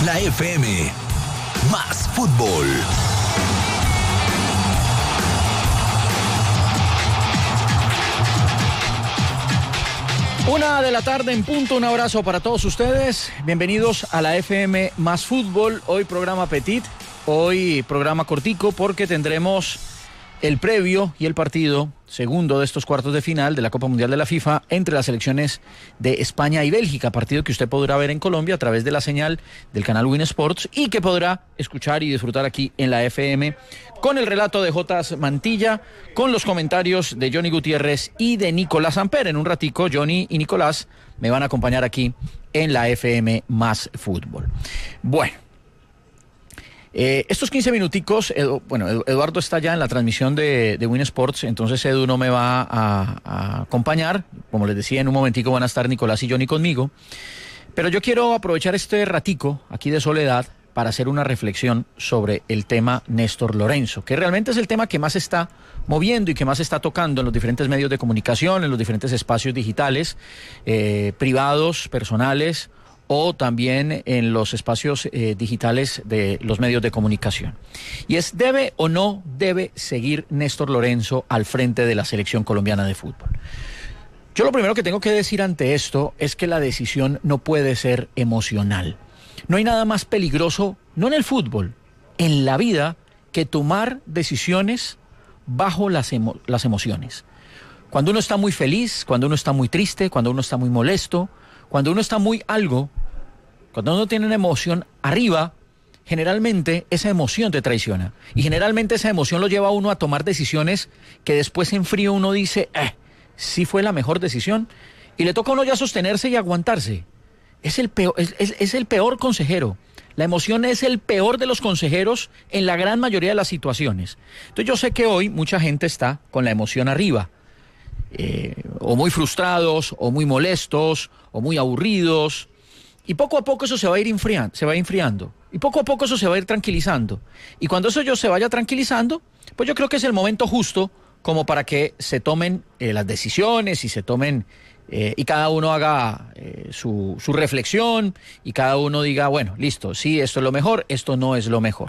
La FM. Más fútbol. Una de la tarde en punto, un abrazo para todos ustedes. Bienvenidos a la FM Más Fútbol. Hoy programa Petit, hoy programa cortico porque tendremos el previo y el partido segundo de estos cuartos de final de la Copa Mundial de la FIFA entre las selecciones de España y Bélgica, partido que usted podrá ver en Colombia a través de la señal del canal Win Sports y que podrá escuchar y disfrutar aquí en la FM con el relato de Jotas Mantilla, con los comentarios de Johnny Gutiérrez y de Nicolás Amper. En un ratico Johnny y Nicolás me van a acompañar aquí en la FM Más Fútbol. Bueno, estos 15 minuticos, Eduardo está ya en la transmisión de Win Sports, entonces Edu no me va a acompañar. Como les decía, en un momentico van a estar Nicolás y Johnny conmigo. Pero yo quiero aprovechar este ratico aquí de soledad para hacer una reflexión sobre el tema Néstor Lorenzo, que realmente es el tema que más está moviendo y que más está tocando en los diferentes medios de comunicación, en los diferentes espacios digitales, privados, personales, o también en los espacios digitales de los medios de comunicación. Y es, ¿debe o no debe seguir Néstor Lorenzo al frente de la selección colombiana de fútbol? Yo lo primero que tengo que decir ante esto es que la decisión no puede ser emocional. No hay nada más peligroso, no en el fútbol, en la vida, que tomar decisiones bajo las emociones. Cuando uno está muy feliz, cuando uno está muy triste, cuando uno está muy molesto, cuando uno está muy algo, cuando uno tiene una emoción arriba, generalmente esa emoción te traiciona. Y generalmente esa emoción lo lleva a uno a tomar decisiones que después en frío uno dice, sí fue la mejor decisión. Y le toca a uno ya sostenerse y aguantarse. Es el peor consejero. La emoción es el peor de los consejeros en la gran mayoría de las situaciones. Entonces yo sé que hoy mucha gente está con la emoción arriba. O muy frustrados, o muy molestos, o muy aburridos, y poco a poco eso se va a ir enfriando, y poco a poco eso se va a ir tranquilizando, y cuando eso se vaya tranquilizando, pues yo creo que es el momento justo como para que se tomen las decisiones y se tomen, y cada uno haga su reflexión, y cada uno diga, bueno, listo, sí, esto es lo mejor, esto no es lo mejor.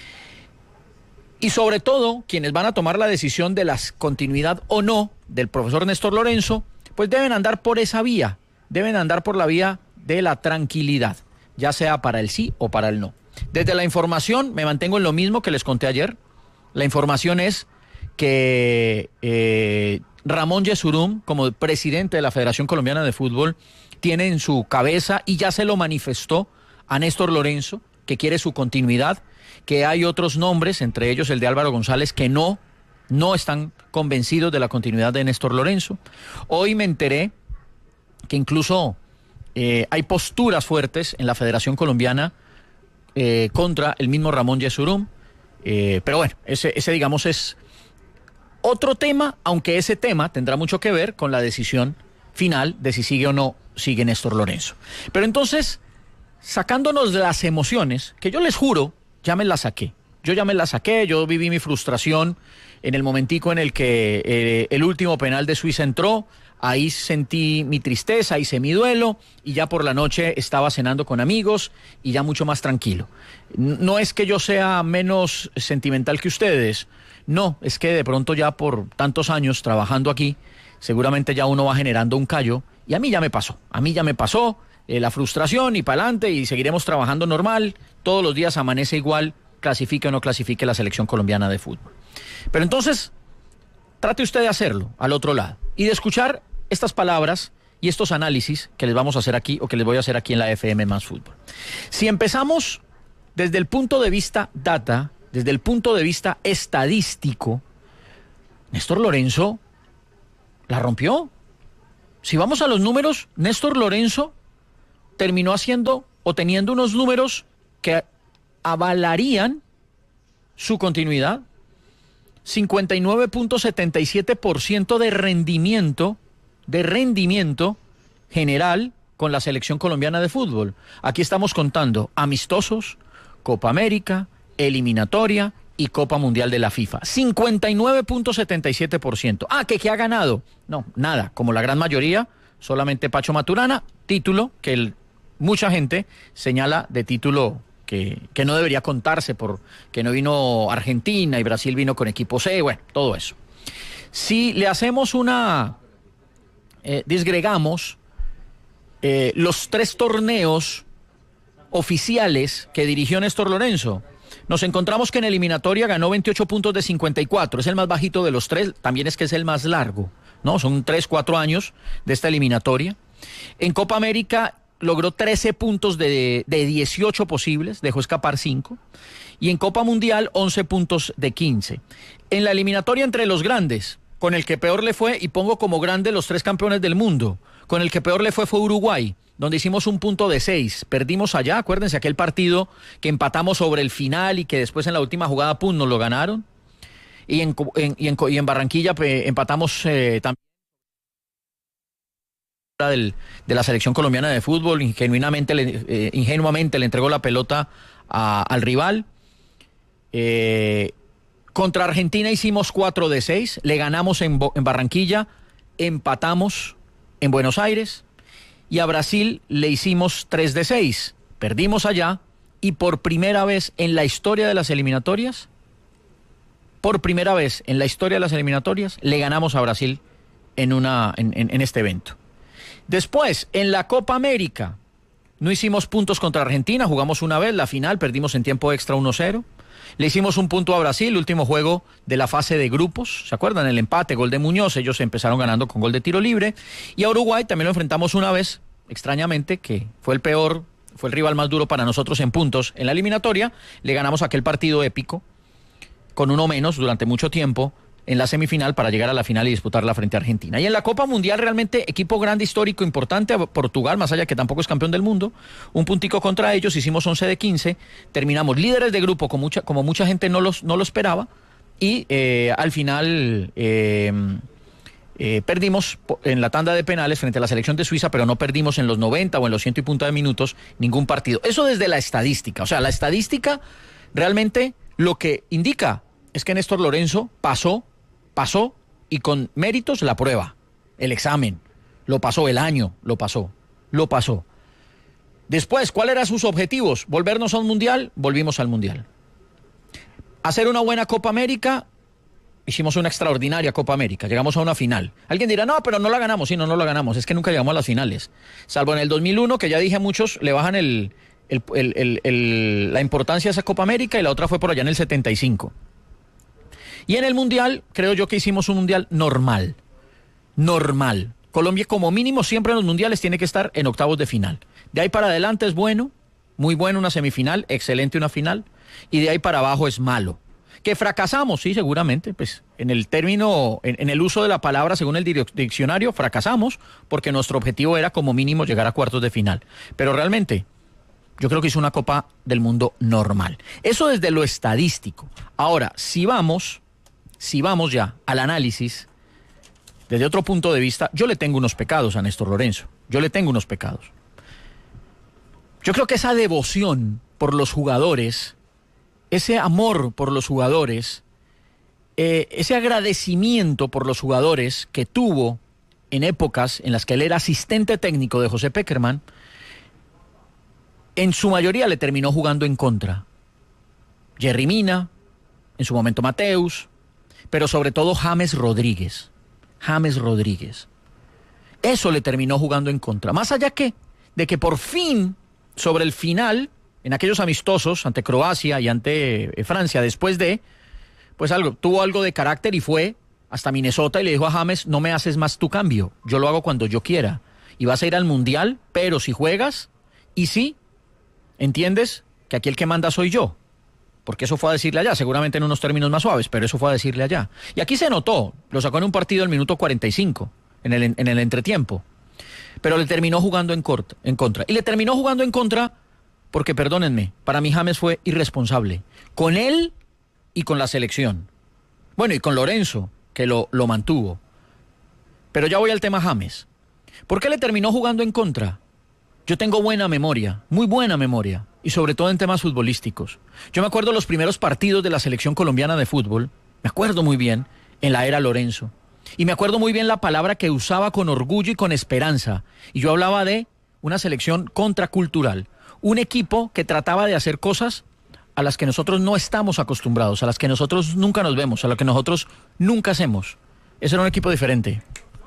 Y sobre todo, quienes van a tomar la decisión de la continuidad o no del profesor Néstor Lorenzo, pues deben andar por esa vía, deben andar por la vía de la tranquilidad, ya sea para el sí o para el no. Desde la información me mantengo en lo mismo que les conté ayer. La información es que Ramón Yesurún, como presidente de la Federación Colombiana de Fútbol, tiene en su cabeza, y ya se lo manifestó a Néstor Lorenzo, que quiere su continuidad, que hay otros nombres, entre ellos el de Álvaro González, que no están convencidos de la continuidad de Néstor Lorenzo. Hoy me enteré que incluso hay posturas fuertes en la Federación Colombiana contra el mismo Ramón Yesurún, pero bueno, ese digamos es otro tema, aunque ese tema tendrá mucho que ver con la decisión final de si sigue o no sigue Néstor Lorenzo. Pero entonces, sacándonos las emociones, que yo les juro, ya me las saqué. Yo viví mi frustración en el momentico en el que el último penal de Suiza entró. Ahí sentí mi tristeza, hice mi duelo, y ya por la noche estaba cenando con amigos y ya mucho más tranquilo. No es que yo sea menos sentimental que ustedes, no, es que de pronto ya por tantos años trabajando aquí, seguramente ya uno va generando un callo, y a mí ya me pasó la frustración, y para adelante, y seguiremos trabajando normal, todos los días amanece igual, clasifique o no clasifique la selección colombiana de fútbol. Pero entonces, trate usted de hacerlo al otro lado, y de escuchar estas palabras y estos análisis que les vamos a hacer aquí, o que les voy a hacer aquí en la FM Más Fútbol. Si empezamos desde el punto de vista data, desde el punto de vista estadístico, Néstor Lorenzo la rompió. Si vamos a los números, Néstor Lorenzo terminó haciendo o teniendo unos números que avalarían su continuidad. 59.77% de rendimiento general con la selección colombiana de fútbol. Aquí estamos contando amistosos, Copa América, eliminatoria y Copa Mundial de la FIFA. 59.77%. ¿Que ha ganado? No, nada. Como la gran mayoría, solamente Pacho Maturana, título que mucha gente señala de título que no debería contarse porque no vino Argentina y Brasil vino con equipo C, bueno, todo eso. Si le hacemos disgregamos los 3 torneos oficiales que dirigió Néstor Lorenzo, nos encontramos que en eliminatoria ganó 28 puntos de 54, es el más bajito de los 3, también es que es el más largo, ¿no? Son 3-4 años de esta eliminatoria. En Copa América logró 13 puntos de 18 posibles, dejó escapar 5. Y en Copa Mundial, 11 puntos de 15. En la eliminatoria entre los grandes, con el que peor le fue, y pongo como grande los 3 campeones del mundo, con el que peor le fue Uruguay, donde hicimos 1 punto de 6. Perdimos allá, acuérdense, aquel partido que empatamos sobre el final y que después en la última jugada, pum, nos lo ganaron. Y en Barranquilla empatamos también. De la selección colombiana de fútbol, ingenuamente le entregó la pelota al rival. Contra Argentina hicimos 4 de 6, le ganamos en Barranquilla, empatamos en Buenos Aires, y a Brasil le hicimos 3 de 6, perdimos allá, y por primera vez en la historia de las eliminatorias, le ganamos a Brasil en este evento. Después, en la Copa América, no hicimos puntos contra Argentina, jugamos una vez la final, perdimos en tiempo extra 1-0. Le hicimos 1 punto a Brasil, último juego de la fase de grupos, ¿se acuerdan? El empate, gol de Muñoz, ellos empezaron ganando con gol de tiro libre. Y a Uruguay también lo enfrentamos una vez, extrañamente, que fue el rival más duro para nosotros en puntos en la eliminatoria. Le ganamos aquel partido épico, con 1 menos durante mucho tiempo, en la semifinal para llegar a la final y disputarla frente a Argentina. Y en la Copa Mundial realmente equipo grande, histórico, importante, a Portugal, más allá que tampoco es campeón del mundo, 1 puntico contra ellos, hicimos 11 de 15, terminamos líderes de grupo como mucha gente no lo esperaba, y al final perdimos en la tanda de penales frente a la selección de Suiza, pero no perdimos en los 90 o en los 100 y punta de minutos ningún partido. Eso desde la estadística, o sea, la estadística realmente lo que indica es que Néstor Lorenzo pasó y con méritos la prueba, el examen, lo pasó, el año, lo pasó. Después, ¿cuáles eran sus objetivos? ¿Volvernos a un mundial? Volvimos al mundial. ¿Hacer una buena Copa América? Hicimos una extraordinaria Copa América, llegamos a una final. Alguien dirá, no, pero no la ganamos. Sí, no la ganamos, es que nunca llegamos a las finales. Salvo en el 2001, que ya dije, muchos le bajan la importancia a esa Copa América, y la otra fue por allá en el 75. Y en el Mundial, creo yo que hicimos un Mundial normal. Colombia, como mínimo, siempre en los Mundiales tiene que estar en octavos de final. De ahí para adelante es bueno, muy bueno una semifinal, excelente una final, y de ahí para abajo es malo. ¿Que fracasamos? Sí, seguramente, pues en el término, en el uso de la palabra, según el diccionario, fracasamos, porque nuestro objetivo era como mínimo llegar a cuartos de final. Pero realmente, yo creo que hizo una Copa del Mundo normal. Eso desde lo estadístico. Ahora, si vamos ya al análisis, desde otro punto de vista, yo le tengo unos pecados a Néstor Lorenzo. Yo creo que esa devoción por los jugadores, ese amor por los jugadores, ese agradecimiento por los jugadores que tuvo en épocas en las que él era asistente técnico de José Pekerman, en su mayoría le terminó jugando en contra. Jerry Mina, en su momento Mateus, pero sobre todo James Rodríguez. Eso le terminó jugando en contra. Más allá de que por fin, sobre el final, en aquellos amistosos ante Croacia y ante Francia, después de, pues tuvo algo de carácter y fue hasta Minnesota y le dijo a James, no me haces más tu cambio, yo lo hago cuando yo quiera. Y vas a ir al Mundial, pero si juegas, y sí, entiendes que aquí el que manda soy yo. Porque eso fue a decirle allá, seguramente en unos términos más suaves, pero eso fue a decirle allá. Y aquí se notó, lo sacó en un partido al minuto 45, en el entretiempo. Pero le terminó jugando en contra. Y le terminó jugando en contra porque, perdónenme, para mí James fue irresponsable. Con él y con la selección. Bueno, y con Lorenzo, que lo mantuvo. Pero ya voy al tema James. ¿Por qué le terminó jugando en contra? Yo tengo buena memoria, muy buena memoria, y sobre todo en temas futbolísticos. Yo me acuerdo los primeros partidos de la selección colombiana de fútbol, me acuerdo muy bien, en la era Lorenzo. Y me acuerdo muy bien la palabra que usaba con orgullo y con esperanza. Y yo hablaba de una selección contracultural, un equipo que trataba de hacer cosas a las que nosotros no estamos acostumbrados, a las que nosotros nunca nos vemos, a las que nosotros nunca hacemos. Ese era un equipo diferente.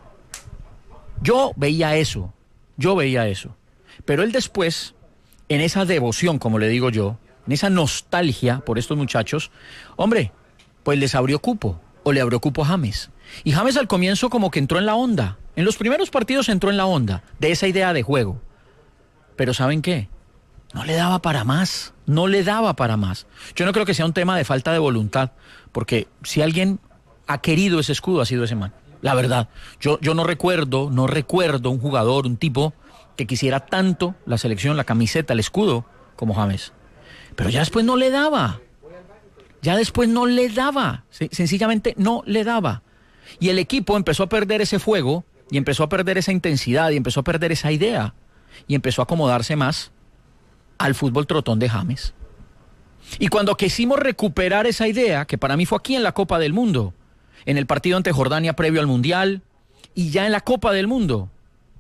Yo veía eso, pero él después, en esa devoción, como le digo yo, en esa nostalgia por estos muchachos, hombre, pues les abrió cupo, o le abrió cupo a James. Y James al comienzo como que entró en la onda, en los primeros partidos entró en la onda de esa idea de juego. Pero ¿saben qué? No le daba para más. Yo no creo que sea un tema de falta de voluntad, porque si alguien ha querido ese escudo ha sido ese man. La verdad, yo no recuerdo un jugador, un tipo que quisiera tanto la selección, la camiseta, el escudo, como James. Pero ya después no le daba. Sencillamente no le daba. Y el equipo empezó a perder ese fuego, y empezó a perder esa intensidad, y empezó a perder esa idea, y empezó a acomodarse más al fútbol trotón de James. Y cuando quisimos recuperar esa idea, que para mí fue aquí en la Copa del Mundo, en el partido ante Jordania previo al Mundial, y ya en la Copa del Mundo,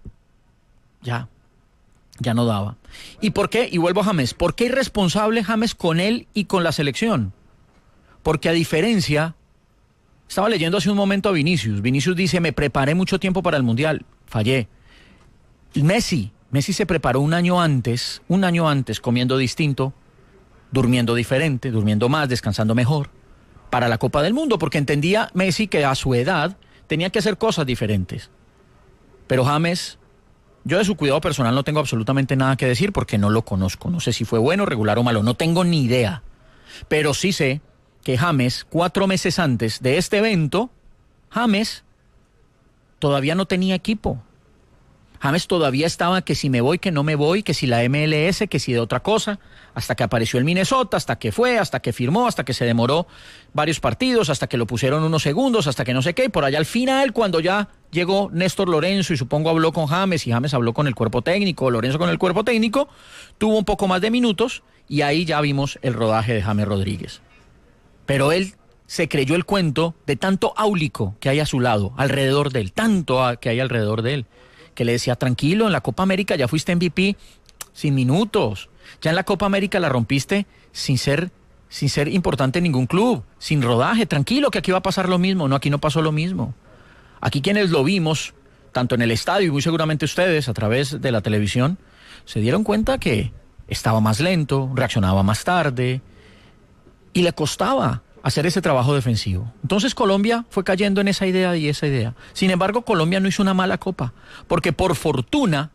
ya no daba. ¿Y por qué? Y vuelvo a James. ¿Por qué irresponsable James con él y con la selección? Porque a diferencia, estaba leyendo hace un momento a Vinicius. Vinicius dice, me preparé mucho tiempo para el Mundial, fallé. Messi se preparó un año antes, comiendo distinto, durmiendo diferente, durmiendo más, descansando mejor, para la Copa del Mundo, porque entendía Messi que a su edad tenía que hacer cosas diferentes. Pero James, yo de su cuidado personal no tengo absolutamente nada que decir porque no lo conozco. No sé si fue bueno, regular o malo, no tengo ni idea. Pero sí sé que James, 4 meses antes de este evento, James todavía no tenía equipo. James todavía estaba que si me voy, que no me voy, que si la MLS, que si de otra cosa, hasta que apareció el Minnesota, hasta que fue, hasta que firmó, hasta que se demoró varios partidos, hasta que lo pusieron unos segundos, hasta que no sé qué, y por allá al final, cuando ya llegó Néstor Lorenzo y supongo habló con James, y James habló con el cuerpo técnico, Lorenzo con el cuerpo técnico, tuvo un poco más de minutos, y ahí ya vimos el rodaje de James Rodríguez. Pero él se creyó el cuento de tanto áulico que hay a su lado, alrededor de él, tanto que hay alrededor de él, que le decía, tranquilo, en la Copa América ya fuiste MVP sin minutos, ya en la Copa América la rompiste sin ser importante en ningún club, sin rodaje, tranquilo que aquí va a pasar lo mismo. No, aquí no pasó lo mismo. Aquí quienes lo vimos, tanto en el estadio y muy seguramente ustedes a través de la televisión, se dieron cuenta que estaba más lento, reaccionaba más tarde y le costaba hacer ese trabajo defensivo. Entonces Colombia fue cayendo en esa idea y esa idea. Sin embargo, Colombia no hizo una mala Copa, porque por fortuna,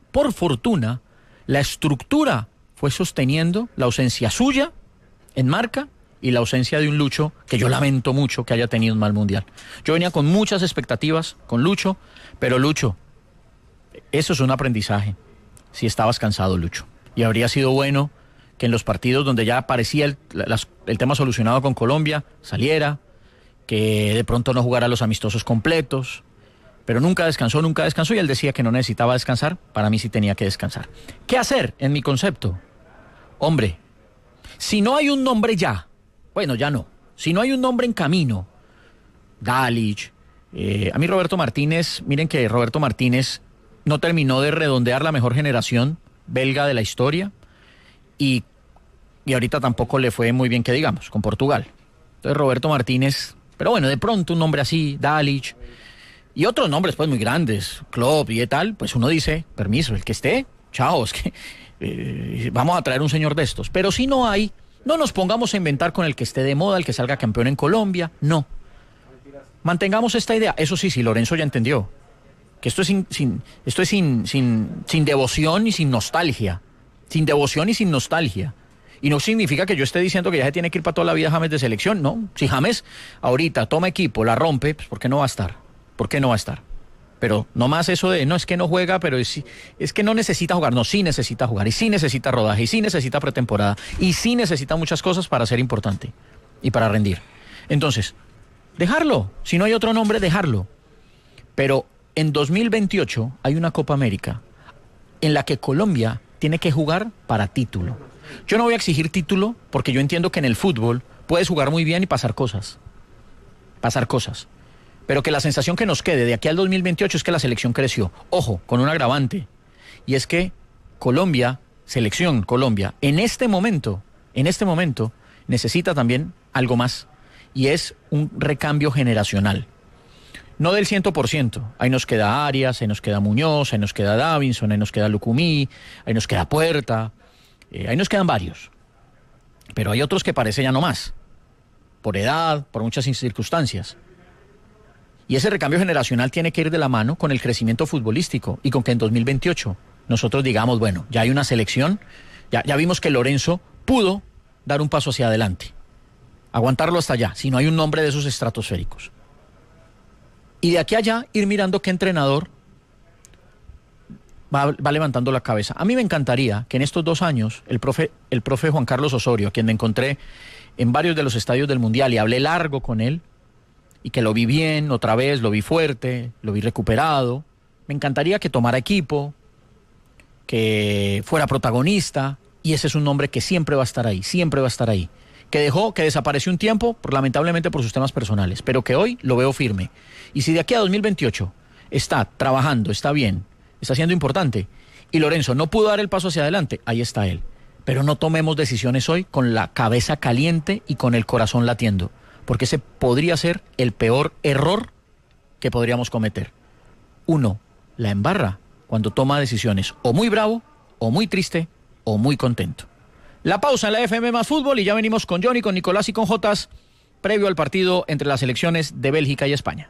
la estructura fue sosteniendo la ausencia suya en marca y la ausencia de un Lucho, que yo lamento mucho que haya tenido un mal Mundial. Yo venía con muchas expectativas con Lucho, pero Lucho, eso es un aprendizaje. Si estabas cansado, Lucho. Y habría sido bueno que en los partidos donde ya parecía el tema solucionado con Colombia, saliera, que de pronto no jugara los amistosos completos, pero nunca descansó y él decía que no necesitaba descansar, para mí sí tenía que descansar. ¿Qué hacer en mi concepto? Hombre, si no hay un nombre ya, bueno, ya no, si no hay un nombre en camino, Dalic, a mí Roberto Martínez, miren que Roberto Martínez no terminó de redondear la mejor generación belga de la historia, y ahorita tampoco le fue muy bien que digamos, con Portugal. Entonces Roberto Martínez, pero bueno, de pronto un nombre así, Dalic, y otros nombres pues muy grandes, Klopp y tal, pues uno dice, permiso, el que esté, chao, es que vamos a traer un señor de estos. Pero si no hay, no nos pongamos a inventar con el que esté de moda, el que salga campeón en Colombia, no. Mantengamos esta idea. Eso sí, Lorenzo ya entendió que esto es sin devoción y sin nostalgia. Sin devoción y sin nostalgia. Y no significa que yo esté diciendo que ya se tiene que ir para toda la vida James de selección, no. Si James ahorita toma equipo, la rompe, pues ¿por qué no va a estar? ¿Por qué no va a estar? Pero no más eso de, no es que no juega, pero es que no necesita jugar. No, sí necesita jugar, y sí necesita rodaje, y sí necesita pretemporada, y sí necesita muchas cosas para ser importante y para rendir. Entonces, dejarlo. Si no hay otro nombre, dejarlo. Pero en 2028 hay una Copa América en la que Colombia tiene que jugar para título. Yo no voy a exigir título porque yo entiendo que en el fútbol puedes jugar muy bien y pasar cosas. Pero que la sensación que nos quede de aquí al 2028 es que la selección creció. Ojo, con un agravante. Y es que Colombia, selección Colombia, en este momento, necesita también algo más, y es un recambio generacional. No del 100%, ahí nos queda Arias, ahí nos queda Muñoz, ahí nos queda Davinson, ahí nos queda Lucumí, ahí nos queda Puerta, ahí nos quedan varios. Pero hay otros que parece ya no más, por edad, por muchas circunstancias. Y ese recambio generacional tiene que ir de la mano con el crecimiento futbolístico y con que en 2028 nosotros digamos, bueno, ya hay una selección, ya vimos que Lorenzo pudo dar un paso hacia adelante, aguantarlo hasta allá, si no hay un nombre de esos estratosféricos. Y de aquí a allá ir mirando qué entrenador va levantando la cabeza. A mí me encantaría que en estos 2 años el profe Juan Carlos Osorio, a quien me encontré en varios de los estadios del Mundial y hablé largo con él, y que lo vi bien otra vez, lo vi fuerte, lo vi recuperado, me encantaría que tomara equipo, que fuera protagonista, y ese es un nombre que siempre va a estar ahí, que desapareció un tiempo, lamentablemente por sus temas personales, pero que hoy lo veo firme. Y si de aquí a 2028 está trabajando, está bien, está siendo importante, y Lorenzo no pudo dar el paso hacia adelante, ahí está él. Pero no tomemos decisiones hoy con la cabeza caliente y con el corazón latiendo, porque ese podría ser el peor error que podríamos cometer. Uno la embarra cuando toma decisiones o muy bravo, o muy triste, o muy contento. La pausa en la FM más fútbol y ya venimos con Johnny, con Nicolás y con Jotas, previo al partido entre las selecciones de Bélgica y España.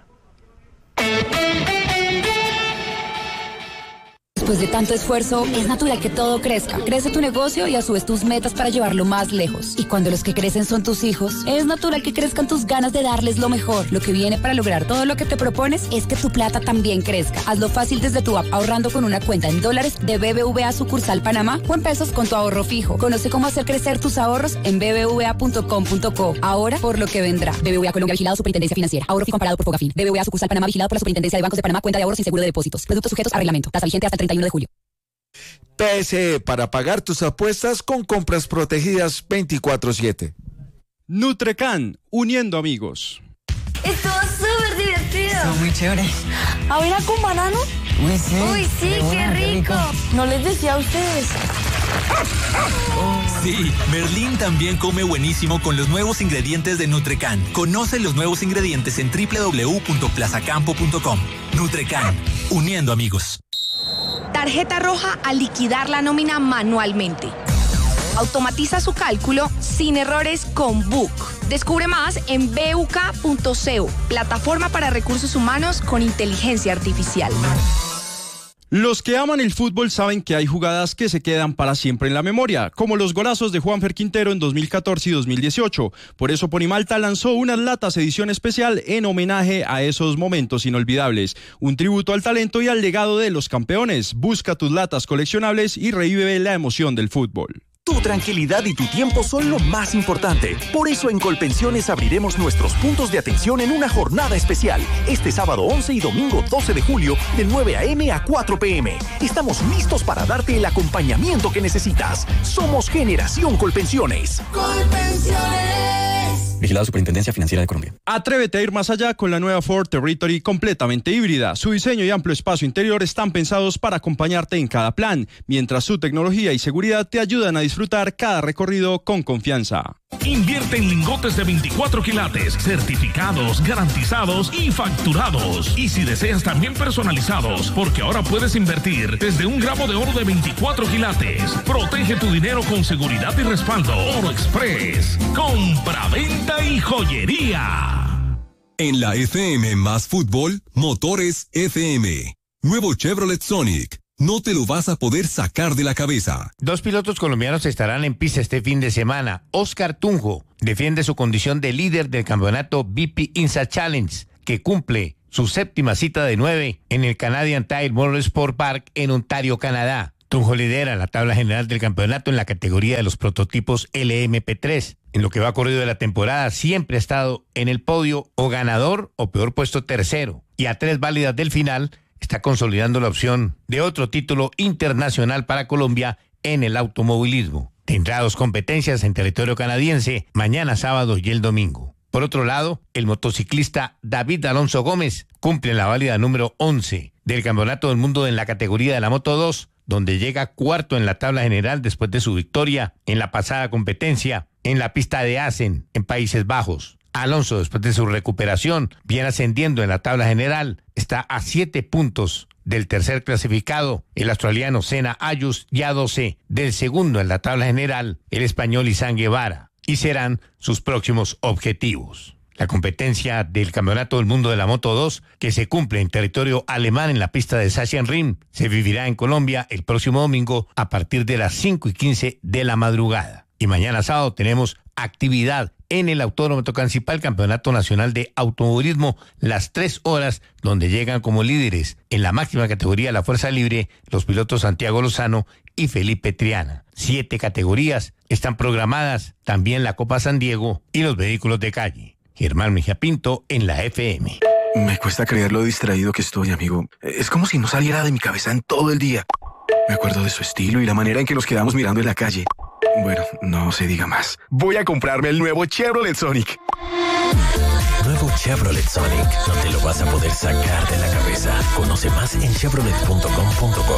Después de tanto esfuerzo, es natural que todo crezca. Crece tu negocio y a su vez tus metas para llevarlo más lejos. Y cuando los que crecen son tus hijos, es natural que crezcan tus ganas de darles lo mejor. Lo que viene para lograr todo lo que te propones es que tu plata también crezca. Hazlo fácil desde tu app ahorrando con una cuenta en dólares de BBVA sucursal Panamá o en pesos con tu ahorro fijo. Conoce cómo hacer crecer tus ahorros en bbva.com.co. Ahora por lo que vendrá. BBVA Colombia, vigilado Superintendencia Financiera. Ahorro fijo comparado por Fogafín. BBVA sucursal Panamá, vigilado por la Superintendencia de Bancos de Panamá. Cuenta de ahorros sin seguro de depósitos. Productos sujetos a reglamento. Tasa vigente hasta el 31 de julio. PSE, para pagar tus apuestas con compras protegidas 24/7. Nutrecan, uniendo amigos. Estuvo súper divertido. Estuvo muy chévere. ¿Avena con banano? Uy, sí. Uy, sí, qué rico. No les decía a ustedes. Sí, Merlín también come buenísimo con los nuevos ingredientes de Nutrecan. Conoce los nuevos ingredientes en www.plazacampo.com. Nutrecan, uniendo amigos. Tarjeta roja al liquidar la nómina manualmente. Automatiza su cálculo sin errores con Book. Descubre más en buk.co, plataforma para recursos humanos con inteligencia artificial. Los que aman el fútbol saben que hay jugadas que se quedan para siempre en la memoria, como los golazos de Juanfer Quintero en 2014 y 2018. Por eso Ponimalta lanzó unas latas edición especial en homenaje a esos momentos inolvidables. Un tributo al talento y al legado de los campeones. Busca tus latas coleccionables y revive la emoción del fútbol. Tu tranquilidad y tu tiempo son lo más importante. Por eso en Colpensiones abriremos nuestros puntos de atención en una jornada especial. Este sábado 11 y domingo 12 de julio, de 9 a.m. a 4 p.m. Estamos listos para darte el acompañamiento que necesitas. Somos Generación Colpensiones. Colpensiones. Vigilado Superintendencia Financiera de Colombia. Atrévete a ir más allá con la nueva Ford Territory completamente híbrida. Su diseño y amplio espacio interior están pensados para acompañarte en cada plan, mientras su tecnología y seguridad te ayudan a disfrutar cada recorrido con confianza. Invierte en lingotes de 24 quilates, certificados, garantizados y facturados. Y si deseas también personalizados, porque ahora puedes invertir desde 1 gramo de oro de 24 quilates. Protege tu dinero con seguridad y respaldo. Oro Express. Compra, venta y joyería. En la FM más fútbol, Motores FM. Nuevo Chevrolet Sonic. No te lo vas a poder sacar de la cabeza. 2 pilotos colombianos estarán en pista este fin de semana. Oscar Tunjo defiende su condición de líder del campeonato BP INSA Challenge, que cumple su 7ª cita de 9 en el Canadian Tire Motorsport Park en Ontario, Canadá. Tunjo lidera la tabla general del campeonato en la categoría de los prototipos LMP3. En lo que va corrido de la temporada siempre ha estado en el podio o ganador o peor puesto tercero. Y a 3 válidas del final está consolidando la opción de otro título internacional para Colombia en el automovilismo. Tendrá 2 competencias en territorio canadiense, mañana sábado y el domingo. Por otro lado, el motociclista David Alonso Gómez cumple la válida número 11 del Campeonato del Mundo en la categoría de la Moto 2, donde llega cuarto en la tabla general después de su victoria en la pasada competencia en la pista de Assen, en Países Bajos. Alonso, después de su recuperación, viene ascendiendo en la tabla general, está a 7 puntos del tercer clasificado, el australiano Senna Ayus, y a 12 del segundo en la tabla general, el español Izan Guevara, y serán sus próximos objetivos. La competencia del Campeonato del Mundo de la Moto 2, que se cumple en territorio alemán en la pista de Sachsenring, se vivirá en Colombia el próximo domingo a partir de las 5:15 de la madrugada. Y mañana sábado tenemos actividad en el Autódromo de Tocancipá, Campeonato Nacional de Automovilismo, las 3 horas, donde llegan como líderes en la máxima categoría de la Fuerza Libre los pilotos Santiago Lozano y Felipe Triana. 7 categorías están programadas, también la Copa San Diego y los vehículos de calle. Germán Mejía Pinto en la FM. Me cuesta creer lo distraído que estoy, amigo. Es como si no saliera de mi cabeza en todo el día. Me acuerdo de su estilo y la manera en que nos quedamos mirando en la calle. Bueno, no se diga más. Voy a comprarme el nuevo Chevrolet Sonic. Nuevo Chevrolet Sonic. No te lo vas a poder sacar de la cabeza. Conoce más en chevrolet.com.co.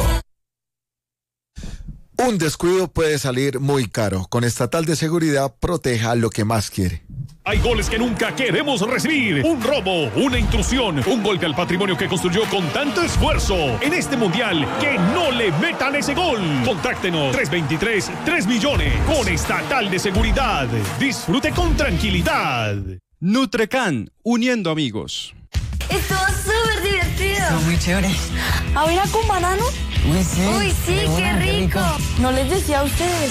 Un descuido puede salir muy caro. Con Estatal de Seguridad, proteja lo que más quiere. Hay goles que nunca queremos recibir. Un robo, una intrusión, un golpe al patrimonio que construyó con tanto esfuerzo. En este mundial, que no le metan ese gol. Contáctenos 323-3 millones con Estatal de Seguridad. Disfrute con tranquilidad. Nutrecan, uniendo amigos. Estuvo súper divertido. Estuvo muy chévere. ¿Avena con banano? Uy, sí. Uy, sí, qué rico. No les decía a ustedes.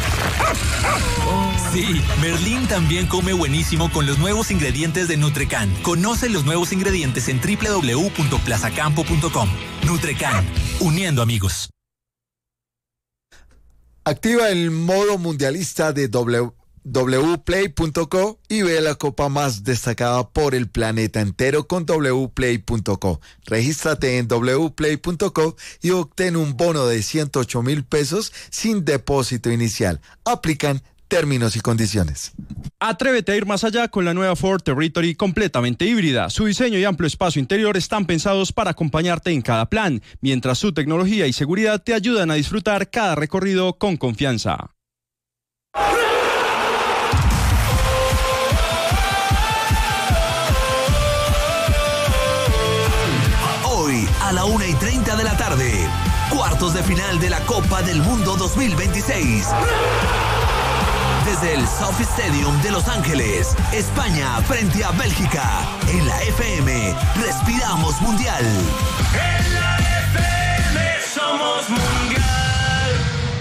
Sí, Merlín también come buenísimo con los nuevos ingredientes de Nutrecan. Conoce los nuevos ingredientes en www.plazacampo.com. Nutrecan, uniendo amigos. Activa el modo mundialista de wplay.co y ve la copa más destacada por el planeta entero con wplay.co. Regístrate en wplay.co y obtén un bono de 108,000 pesos sin depósito inicial. Aplican términos y condiciones. Atrévete a ir más allá con la nueva Ford Territory completamente híbrida. Su diseño y amplio espacio interior están pensados para acompañarte en cada plan, mientras su tecnología y seguridad te ayudan a disfrutar cada recorrido con confianza. Hoy a la 1:30 de la tarde, cuartos de final de la Copa del Mundo 2026. Desde el Sophie Stadium de Los Ángeles, España frente a Bélgica. En la FM, respiramos mundial. En la FM somos mundial.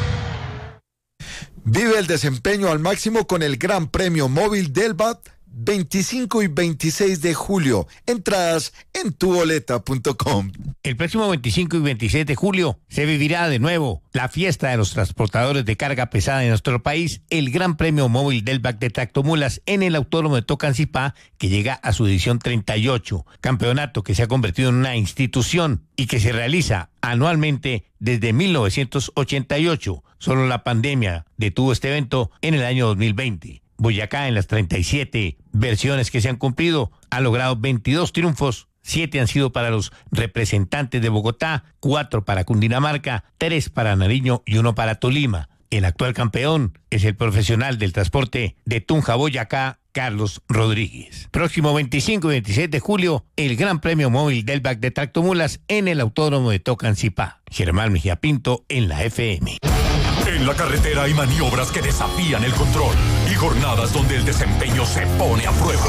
Vive el desempeño al máximo con el Gran Premio Móvil del BAT 25 y 26 de julio. Entradas en tuboleta.com. El próximo 25 y 26 de julio se vivirá de nuevo la fiesta de los transportadores de carga pesada de nuestro país, el Gran Premio Móvil del BAC de Tractomulas en el Autódromo de Tocancipá, que llega a su edición 38, campeonato que se ha convertido en una institución y que se realiza anualmente desde 1988. Solo la pandemia detuvo este evento en el año 2020. Boyacá, en las 37 versiones que se han cumplido, ha logrado 22 triunfos, 7 han sido para los representantes de Bogotá, 4 para Cundinamarca, 3 para Nariño y 1 para Tolima. El actual campeón es el profesional del transporte de Tunja, Boyacá, Carlos Rodríguez. Próximo 25 y 26 de julio, el Gran Premio Móvil del BAC de Tractomulas en el Autódromo de Tocancipá. Germán Mejía Pinto en la FM. En la carretera hay maniobras que desafían el control y jornadas donde el desempeño se pone a prueba.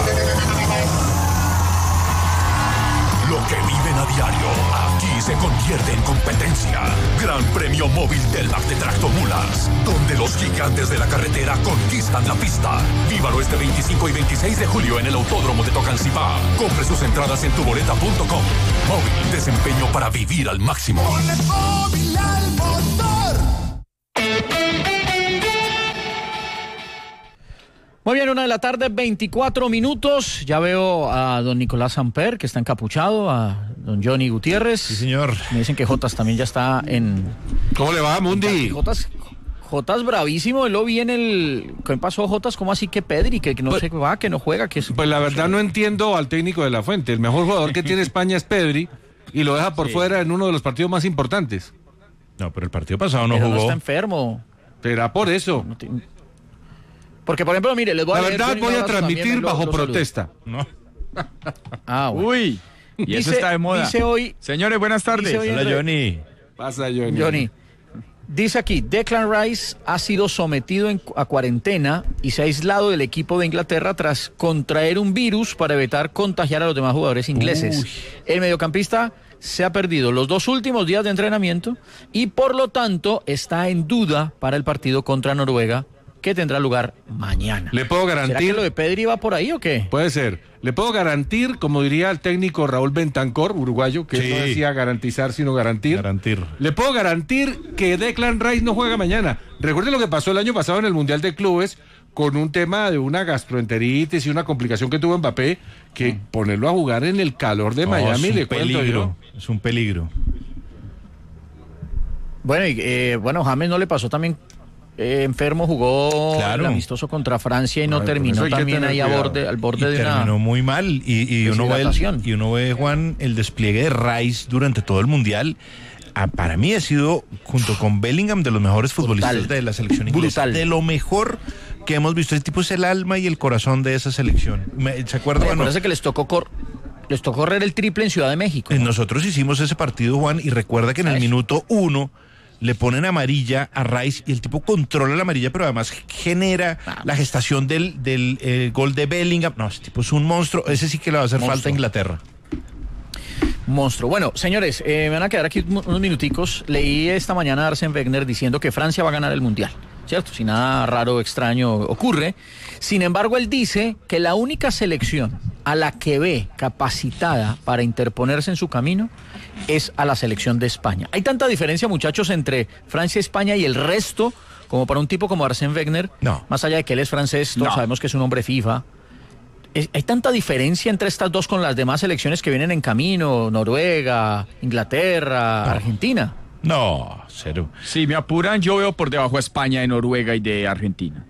Lo que viven a diario, aquí se convierte en competencia. Gran Premio Móvil del BAC de Tractomulas, donde los gigantes de la carretera conquistan la pista. Vívalo este 25 y 26 de julio en el Autódromo de Tocancipá. Compre sus entradas en tuboleta.com. Móvil, desempeño para vivir al máximo. Ponle móvil al motor. Muy bien, 1:00 PM, 24 minutos. Ya veo a don Nicolás Samper, que está encapuchado, a don Johnny Gutiérrez. Sí, señor. Me dicen que Jotas también ya está en... ¿Cómo le va, Mundi? Jotas bravísimo, él lo vi en el... ¿Qué pasó, Jotas? ¿Cómo así que Pedri? Que no se va, que no juega, que... Pues la verdad no entiendo al técnico de la Fuente. El mejor jugador que tiene España es Pedri y lo deja por fuera en uno de los partidos más importantes. No, pero el partido pasado no Pero jugó. no está enfermo. Será por eso. Porque, por ejemplo, mire, les voy a La leer, verdad, Johnny, voy un a abrazo también, transmitir lo bajo saludo. protesta. No. Bueno. Uy, y eso está de moda. Dice hoy... Señores, buenas tardes. Hola, Johnny. Pasa, Johnny. Johnny. Dice aquí, Declan Rice ha sido sometido a cuarentena y se ha aislado del equipo de Inglaterra tras contraer un virus para evitar contagiar a los demás jugadores ingleses. El mediocampista se ha perdido los 2 últimos días de entrenamiento y por lo tanto está en duda para el partido contra Noruega que tendrá lugar mañana. ¿Le puedo garantir? ¿Será que lo de Pedri va por ahí o qué? Puede ser. Le puedo garantir, como diría el técnico Raúl Bentancor, uruguayo, que Sí. no decía garantizar, sino garantir. Le puedo garantir que Declan Rice no juega mañana. Recuerde lo que pasó el año pasado en el Mundial de Clubes con un tema de una gastroenteritis y una complicación que tuvo Mbappé, que ponerlo a jugar en el calor de Miami es le un cuento peligro. yo. Es un peligro. Bueno, bueno, James no le pasó también enfermo, jugó el amistoso contra Francia y no terminó también ahí al borde de una... Terminó muy mal y uno ve, Juan, el despliegue de Rice durante todo el Mundial. Para mí ha sido, junto con Bellingham, de los mejores futbolistas de la selección inglesa. De lo mejor que hemos visto. Este tipo es el alma y el corazón de esa selección. ¿Se acuerdan? Me parece que les tocó correr el triple en Ciudad de México. Nosotros hicimos ese partido, Juan, y recuerda que en el minuto 1 le ponen amarilla a Rice y el tipo controla la amarilla, pero además genera la gestación del gol de Bellingham. No, ese tipo es un monstruo. Ese sí que le va a hacer falta a Inglaterra. Monstruo. Bueno, señores, me van a quedar aquí unos minuticos. Leí esta mañana a Arsène Wenger diciendo que Francia va a ganar el Mundial, ¿cierto? Si nada raro o extraño ocurre. Sin embargo, él dice que la única selección a la que ve capacitada para interponerse en su camino es a la selección de España. Hay tanta diferencia, muchachos, entre Francia, España y el resto, como para un tipo como Arsène Wenger. No. Más allá de que él es francés, todos sabemos que es un hombre FIFA. ¿Hay tanta diferencia entre estas dos con las demás selecciones que vienen en camino? Noruega, Inglaterra, Argentina. No, cero. Si me apuran, yo veo por debajo a España, de Noruega y de Argentina.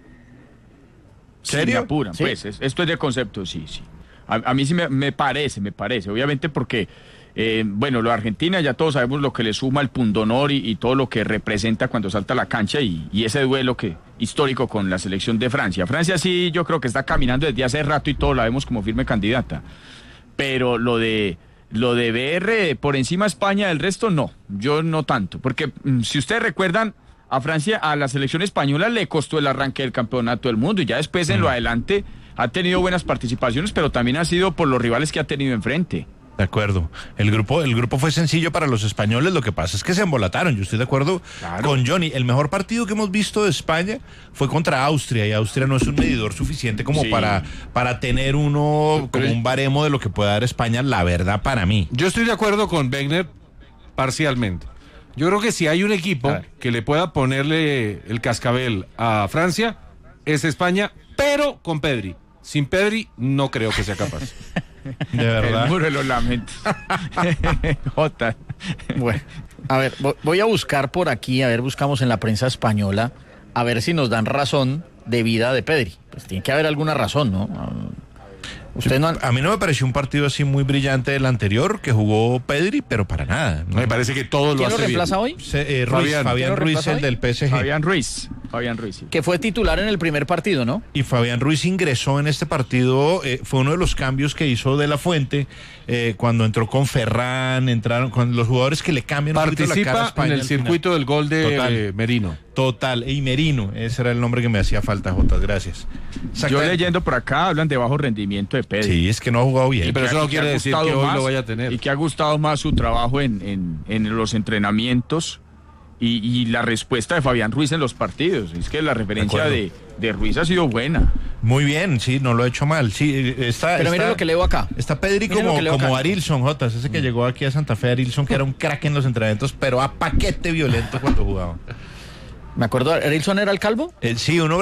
¿Serio? Si me apuran, ¿Sí? pues, esto es de concepto, sí. A mí sí me parece, obviamente porque, bueno, lo de Argentina ya todos sabemos lo que le suma el pundonor y todo lo que representa cuando salta a la cancha y ese duelo histórico con la selección de Francia. Francia sí, yo creo que está caminando desde hace rato y todos la vemos como firme candidata. Pero lo de BR por encima de España, del resto no, yo no tanto. Porque si ustedes recuerdan, a Francia, a la selección española le costó el arranque del campeonato del mundo y ya después en lo adelante ha tenido buenas participaciones, pero también ha sido por los rivales que ha tenido enfrente. De acuerdo. El grupo fue sencillo para los españoles, lo que pasa es que se embolataron. Yo estoy de acuerdo con Johnny. El mejor partido que hemos visto de España fue contra Austria, y Austria no es un medidor suficiente como para tener como un baremo de lo que puede dar España, la verdad, para mí. Yo estoy de acuerdo con Wenger parcialmente. Yo creo que si hay un equipo que le pueda ponerle el cascabel a Francia, es España, pero con Pedri. Sin Pedri no creo que sea capaz. De verdad. El muro de los lamentos. Jota. Bueno, a ver, voy a buscar por aquí, buscamos en la prensa española, a ver si nos dan razón de vida de Pedri. Pues tiene que haber alguna razón, ¿no? A mí no me pareció un partido así muy brillante el anterior que jugó Pedri, pero para nada. Me parece que todo lo hace bien. ¿Quién lo reemplaza hoy? Fabián Ruiz, el del PSG. Fabián Ruiz, sí. Que fue titular en el primer partido, ¿no? Y Fabián Ruiz ingresó en este partido, fue uno de los cambios que hizo De La Fuente cuando entró con Ferran, entraron con los jugadores que le cambian un poquito la cara a España en el circuito del gol de Merino. Total, y Merino, ese era el nombre que me hacía falta, Jotas, gracias. Yo leyendo por acá hablan de bajo rendimiento de Pedri. Sí, es que no ha jugado bien. Sí, pero eso no quiere decir que hoy lo vaya a tener. Y que ha gustado más su trabajo en los entrenamientos y la respuesta de Fabián Ruiz en los partidos. Es que la referencia de Ruiz ha sido buena. Muy bien, sí, no lo ha hecho mal. Sí, pero mira lo que leo acá. Está Pedri como Arilson, Jotas, ese que llegó aquí a Santa Fe, Arilson, que era un crack en los entrenamientos, pero a paquete violento cuando jugaba. Me acuerdo, ¿Arilson era el calvo? Sí, uno